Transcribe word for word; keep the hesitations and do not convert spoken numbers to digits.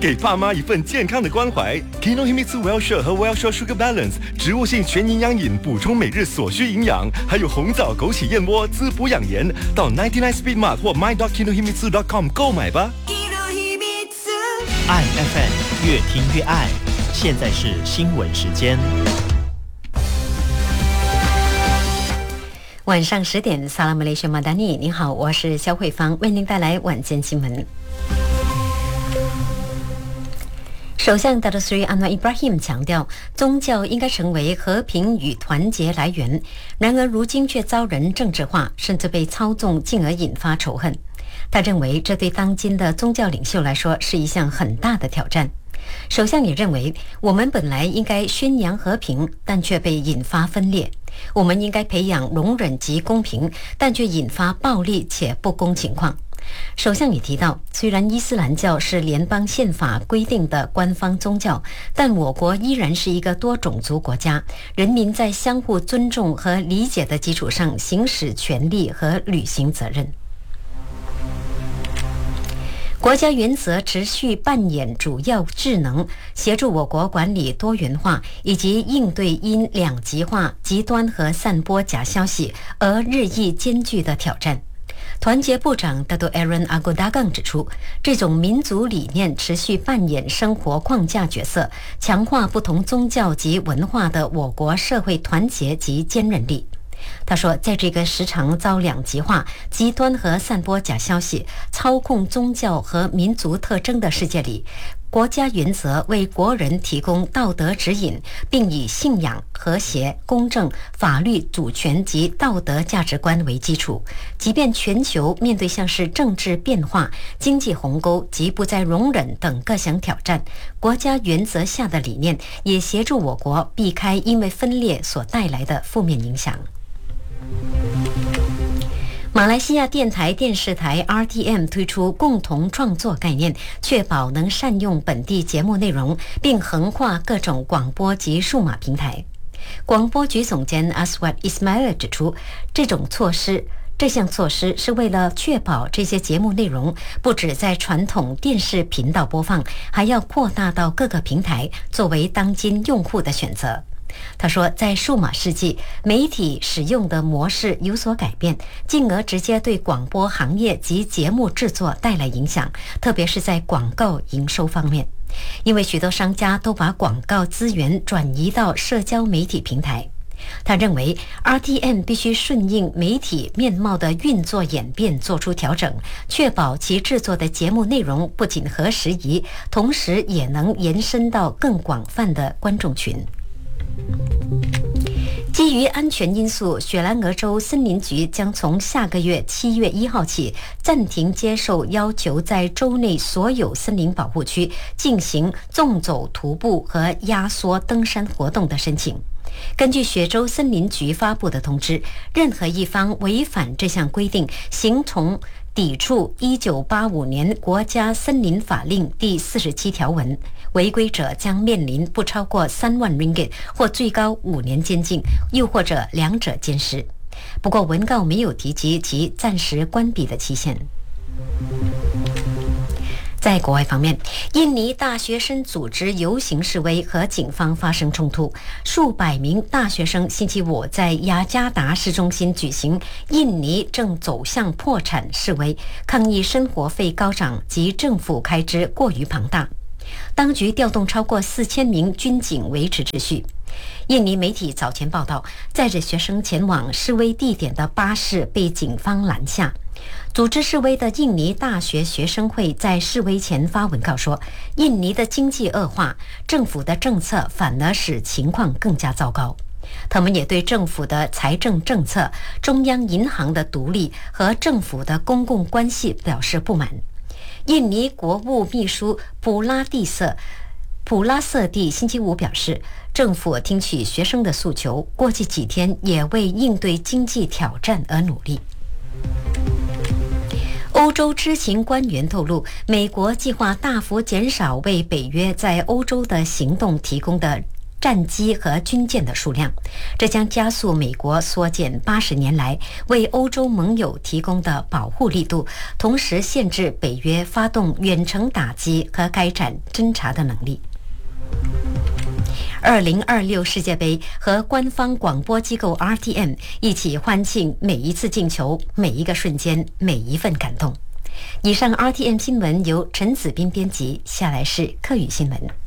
给爸妈一份健康的关怀。Kinohimitsu Well-Share 和 Well-Share Sugar Balance 植物性全营养饮，补充每日所需营养，还有红枣、枸杞、燕窝滋补养颜。到九十九 Speed Mart 或 my dot kinohimitsu dot com 购买吧。 爱 F M 越听越爱，现在是新闻时间。 晚上十点，萨拉马雷什马达尼，您好，我是肖慧芳，为您带来晚间新闻。首相达多斯里安瓦伊布拉希姆强调，宗教应该成为和平与团结来源，然而如今却遭人政治化，甚至被操纵，进而引发仇恨。他认为这对当今的宗教领袖来说是一项很大的挑战。首相也认为，我们本来应该宣扬和平，但却被引发分裂；我们应该培养容忍及公平，但却引发暴力且不公情况。首相也提到，虽然伊斯兰教是联邦宪法规定的官方宗教，但我国依然是一个多种族国家，人民在相互尊重和理解的基础上行使权利和履行责任。国家原则持续扮演主要职能，协助我国管理多元化以及应对因两极化、极端和散播假消息而日益艰巨的挑战。团结部长大多 Aaron Agodagang 指出，这种民族理念持续扮演生活框架角色，强化不同宗教及文化的我国社会团结及坚韧力。他说，在这个时常遭两极化、极端和散播假消息、操控宗教和民族特征的世界里，国家原则为国人提供道德指引，并以信仰、和谐、公正、法律、主权及道德价值观为基础。即便全球面对像是政治变化、经济鸿沟及不再容忍等各项挑战，国家原则下的理念也协助我国避开因为分裂所带来的负面影响。马来西亚电台电视台 R T M 推出共同创作概念，确保能善用本地节目内容，并横跨各种广播及数码平台。广播局总监 Aswad Ismail 指出，这种措施这项措施是为了确保这些节目内容不只在传统电视频道播放，还要扩大到各个平台，作为当今用户的选择。他说，在数码世纪，媒体使用的模式有所改变，进而直接对广播行业及节目制作带来影响，特别是在广告营收方面。因为许多商家都把广告资源转移到社交媒体平台。他认为 R T M 必须顺应媒体面貌的运作演变做出调整，确保其制作的节目内容不仅合时宜，同时也能延伸到更广泛的观众群。基于安全因素，雪兰莪州森林局将从下个月七月一号起暂停接受要求在州内所有森林保护区进行纵走、徒步和压缩登山活动的申请。根据雪州森林局发布的通知，任何一方违反这项规定，形同抵触一九八五年国家森林法令第四十七条文，违规者将面临不超过三万 ringgit 或最高五年监禁，又或者两者兼施。不过文告没有提及其暂时关闭的期限。在国外方面，印尼大学生组织游行示威和警方发生冲突，数百名大学生星期五在雅加达市中心举行印尼正走向破产示威，抗议生活费高涨及政府开支过于庞大。当局调动超过四千名军警维持秩序。印尼媒体早前报道，载着学生前往示威地点的巴士被警方拦下。组织示威的印尼大学学生会在示威前发文告说，印尼的经济恶化，政府的政策反而使情况更加糟糕。他们也对政府的财政政策、中央银行的独立和政府的公共关系表示不满。印尼国务秘书普拉蒂瑟普拉瑟蒂星期五表示，政府听取学生的诉求，过去几天也为应对经济挑战而努力。欧洲知情官员透露，美国计划大幅减少为北约在欧洲的行动提供的战机和军舰的数量，这将加速美国缩减八十年来为欧洲盟友提供的保护力度，同时限制北约发动远程打击和开展侦察的能力。二零二六世界杯和官方广播机构 R T M 一起欢庆每一次进球、每一个瞬间、每一份感动。以上 R T M 新闻由陈子斌编辑，下来是客语新闻。